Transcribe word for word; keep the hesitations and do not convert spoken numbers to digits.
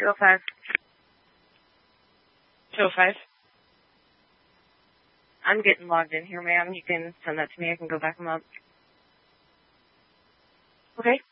two oh five. two oh five? I'm getting logged in here, ma'am. You can send that to me. I can go back them up. Okay.